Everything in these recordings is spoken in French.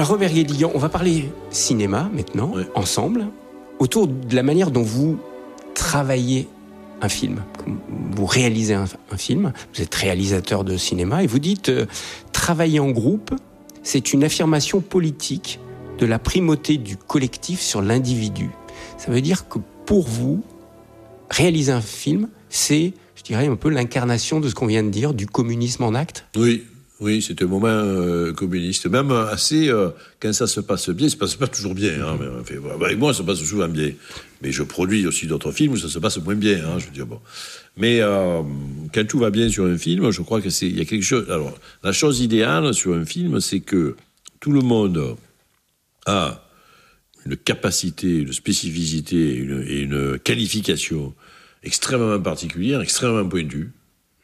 Alors Robert Guédiguian, on va parler cinéma maintenant, ensemble, autour de la manière dont vous travaillez un film. Vous réalisez un film, vous êtes réalisateur de cinéma, et vous dites travailler en groupe, c'est une affirmation politique de la primauté du collectif sur l'individu. Ça veut dire que pour vous, réaliser un film, c'est, je dirais, un peu l'incarnation de ce qu'on vient de dire, du communisme en acte. Oui, c'est un moment communiste. Même assez, quand ça se passe bien, ça se passe pas toujours bien. Hein, mais, avec moi, ça se passe souvent bien. Mais je produis aussi d'autres films où ça se passe moins bien. Hein, je veux dire, bon. Mais quand tout va bien sur un film, je crois qu'il y a quelque chose... Alors, la chose idéale sur un film, c'est que tout le monde a une capacité, une spécificité et une qualification extrêmement particulière, extrêmement pointue,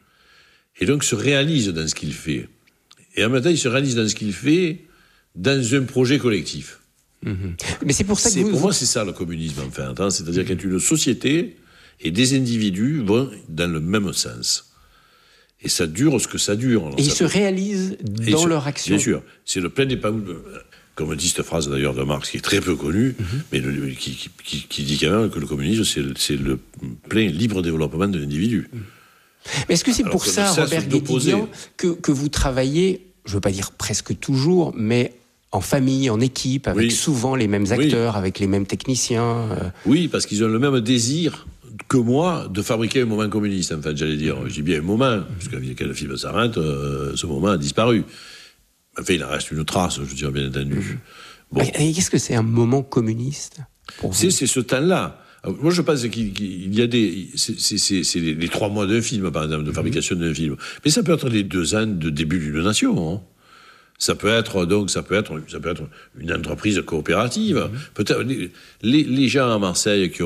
et donc se réalise dans ce qu'il fait. Et en même temps, il se réalise dans ce qu'il fait dans un projet collectif. Mais c'est pour ça que pour moi, c'est ça le communisme, en fait. Hein, c'est-à-dire quand une société et des individus vont dans le même sens. Et ça dure ce que ça dure. Et ils se réalisent dans leur action. Bien sûr. C'est le plein épanouissement. Comme dit cette phrase d'ailleurs de Marx, qui est très peu connue, mais qui dit quand même que le communisme, c'est le plein libre développement de l'individu. Mais est-ce que c'est pour ça, Robert Guédiguian, que vous travaillez, je ne veux pas dire presque toujours, mais en famille, en équipe, avec souvent les mêmes acteurs, avec les mêmes techniciens Oui, parce qu'ils ont le même désir que moi de fabriquer un moment communiste, en fait, j'allais dire. Je dis bien un moment, parce que quand le film s'arrête, ce moment a disparu. Enfin, il en reste une trace, je veux dire, bien entendu. Bon. Et qu'est-ce que c'est un moment communiste pour vous ? C'est ce temps-là. Moi, je pense qu'il y a des... C'est les 3 mois d'un film, par exemple, de fabrication d'un film. Mais ça peut être les 2 ans de début d'une nation. Hein. Ça peut être une entreprise coopérative. Peut-être les gens à Marseille qui